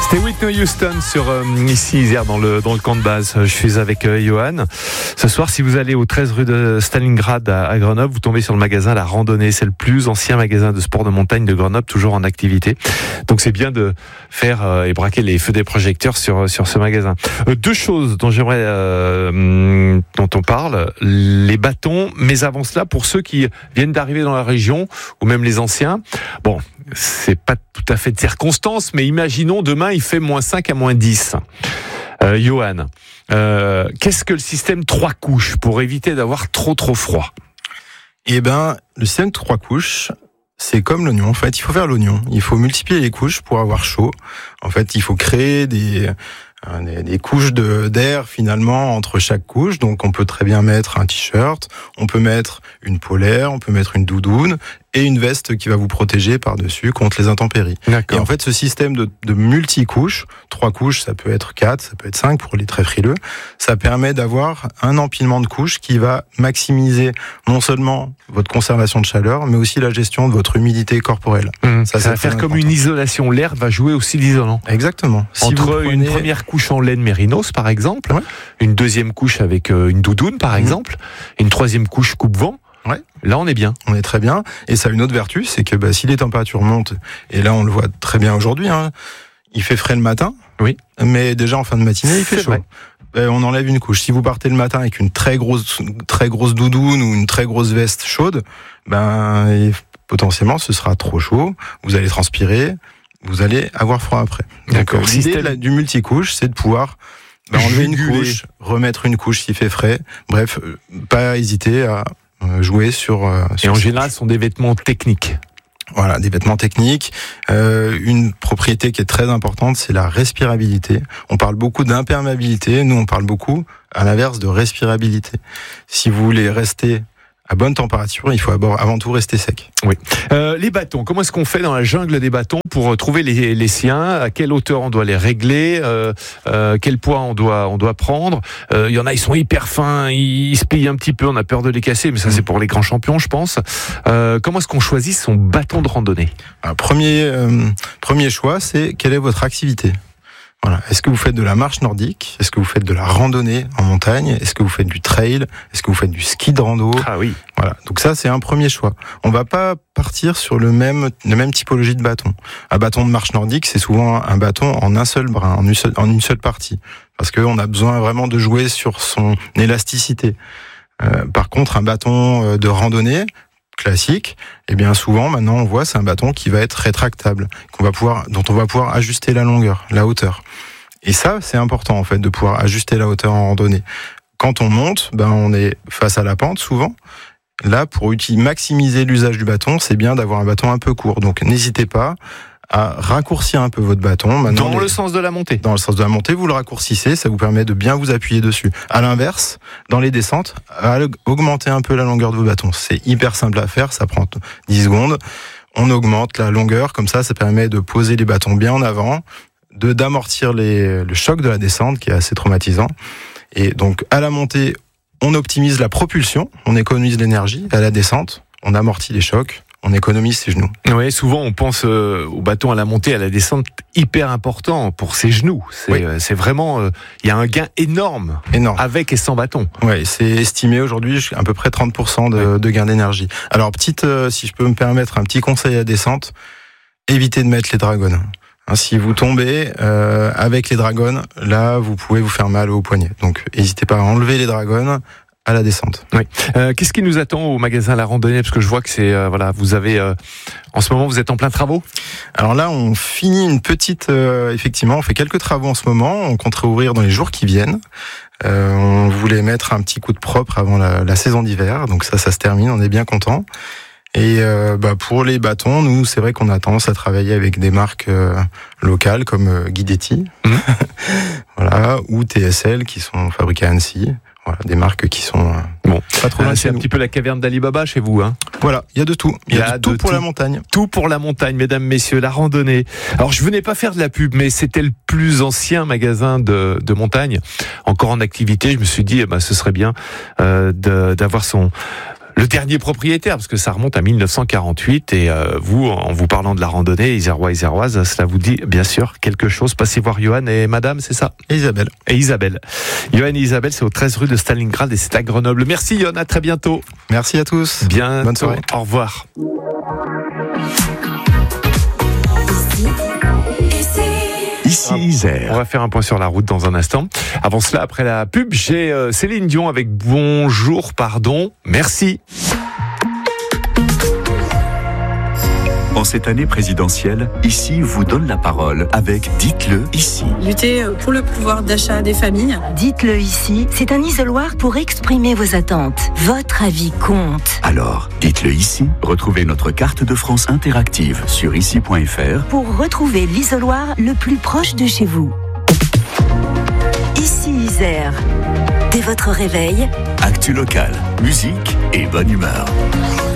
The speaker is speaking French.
C'était Whitney Houston sur ici Isère dans le camp de base. Je suis avec Johan. Ce soir, si vous allez au 13 rue de Stalingrad à Grenoble, vous tombez sur le magasin La Randonnée. C'est le plus ancien magasin de sport de montagne de Grenoble, toujours en activité. Donc c'est bien de faire et braquer les feux des projecteurs sur ce magasin. Deux choses dont j'aimerais dont on parle, les bâtons, mais avant cela, pour ceux qui viennent d'arriver dans la région ou même les anciens, bon, c'est pas tout à fait de circonstance, mais imaginons demain il fait -5 à -10. Johan, qu'est-ce que le système 3 couches pour éviter d'avoir trop froid? Eh ben, le système 3 couches, c'est comme l'oignon. En fait, il faut faire l'oignon. Il faut multiplier les couches pour avoir chaud. En fait, il faut créer des couches d'air finalement entre chaque couche. Donc on peut très bien mettre un t-shirt, on peut mettre une polaire, on peut mettre une doudoune et une veste qui va vous protéger par-dessus contre les intempéries. D'accord. Et en fait, ce système de multi-couches, 3 couches, ça peut être 4, ça peut être 5 pour les très frileux, ça permet d'avoir un empilement de couches qui va maximiser non seulement votre conservation de chaleur, mais aussi la gestion de votre humidité corporelle. Ça va faire comme une isolation. L'air va jouer aussi l'isolant. Exactement. Si Entre une première couche en laine mérinos, par exemple, ouais, une deuxième couche avec une doudoune, par exemple, et une troisième couche coupe-vent, ouais, là on est bien. On est très bien. Et ça a une autre vertu, c'est que si les températures montent, et là on le voit très bien aujourd'hui, il fait frais le matin, oui, mais déjà en fin de matinée il fait chaud. On enlève une couche. Si vous partez le matin avec une très grosse doudoune ou une très grosse veste chaude, potentiellement ce sera trop chaud, vous allez transpirer, vous allez avoir froid après. D'accord. Donc, l'idée du multicouche, c'est de pouvoir enlever une couche, remettre une couche s'il fait frais. Bref, pas hésiter à jouer sur et en général, ce sont des vêtements techniques. Voilà, des vêtements techniques. Une propriété qui est très importante, c'est la respirabilité. On parle beaucoup d'imperméabilité, nous on parle beaucoup, à l'inverse, de respirabilité. Si vous voulez rester à bonne température, il faut avant tout rester sec. Oui. Les bâtons, comment est-ce qu'on fait dans la jungle des bâtons pour trouver les siens? À quelle hauteur on doit les régler? Quel poids on doit prendre? Il y en a, ils sont hyper fins, ils se plient un petit peu, on a peur de les casser, mais ça c'est pour les grands champions, je pense. Comment est-ce qu'on choisit son bâton de randonnée? Alors, premier choix, c'est quelle est votre activité? Voilà. Est-ce que vous faites de la marche nordique? Est-ce que vous faites de la randonnée en montagne? Est-ce que vous faites du trail? Est-ce que vous faites du ski de rando? Ah oui. Voilà. Donc ça, c'est un premier choix. On va pas partir sur la même typologie de bâton. Un bâton de marche nordique, c'est souvent un bâton en un seul brin, en une seule partie. Parce qu'on a besoin vraiment de jouer sur son élasticité. Par contre, un bâton de randonnée, classique, et bien souvent maintenant on voit c'est un bâton qui va être rétractable, dont on va pouvoir ajuster la longueur, la hauteur. Et ça c'est important en fait de pouvoir ajuster la hauteur en randonnée. Quand on monte, on est face à la pente souvent. Là pour maximiser l'usage du bâton, c'est bien d'avoir un bâton un peu court. Donc n'hésitez pas à raccourcir un peu votre bâton. Maintenant, dans le sens de la montée. Dans le sens de la montée, vous le raccourcissez, ça vous permet de bien vous appuyer dessus. À l'inverse, dans les descentes, augmentez un peu la longueur de vos bâtons. C'est hyper simple à faire, ça prend 10 secondes. On augmente la longueur, comme ça permet de poser les bâtons bien en avant, d'amortir le choc de la descente qui est assez traumatisant. Et donc, à la montée, on optimise la propulsion, on économise l'énergie. À la descente, on amortit les chocs. On économise ses genoux. Oui, souvent on pense au bâton à la montée, à la descente, hyper important pour ses genoux. C'est vraiment, il y a un gain énorme avec et sans bâton. Oui, c'est estimé aujourd'hui à peu près 30% de gain d'énergie. Alors si je peux me permettre un petit conseil à la descente, évitez de mettre les dragons. Si vous tombez avec les dragons, là vous pouvez vous faire mal au poignet. Donc n'hésitez pas à enlever les dragons à la descente. Oui. Qu'est-ce qui nous attend au magasin La Randonnée? Parce que je vois que c'est vous avez en ce moment vous êtes en plein travaux. Alors là, on finit une petite effectivement, on fait quelques travaux en ce moment. On compte réouvrir dans les jours qui viennent. On voulait mettre un petit coup de propre avant la saison d'hiver, donc ça se termine. On est bien content. Et pour les bâtons, nous, c'est vrai qu'on a tendance à travailler avec des marques locales comme Guidetti, voilà, ou TSL qui sont fabriquées à Annecy. Voilà, des marques qui sont pas trop loin. C'est un petit peu la caverne d'Ali Baba chez vous, hein. Voilà, il y a de tout. Il y a de tout pour la montagne. Tout pour la montagne, mesdames, messieurs, La Randonnée. Alors, je venais pas faire de la pub, mais c'était le plus ancien magasin de montagne encore en activité. Je me suis dit, ce serait bien d'avoir le dernier propriétaire, parce que ça remonte à 1948, et vous, en vous parlant de la randonnée, Isérois, Iséroises, cela vous dit bien sûr quelque chose. Passez voir Johan et madame, c'est ça? Et Isabelle. Et Isabelle. Johan et Isabelle, c'est au 13 rue de Stalingrad et c'est à Grenoble. Merci Johan, à très bientôt. Merci à tous. Bientôt. Bonne soirée. Au revoir. Ici Isère. On va faire un point sur la route dans un instant. Avant cela, après la pub, j'ai Céline Dion avec Bonjour, pardon, merci. En cette année présidentielle, Ici vous donne la parole avec Dites-le ici. Lutter pour le pouvoir d'achat des familles. Dites-le ici, c'est un isoloir pour exprimer vos attentes. Votre avis compte. Alors, dites-le ici. Retrouvez notre carte de France interactive sur ici.fr Pour retrouver l'isoloir le plus proche de chez vous. Ici Isère. Dès votre réveil, actu local, musique et bonne humeur.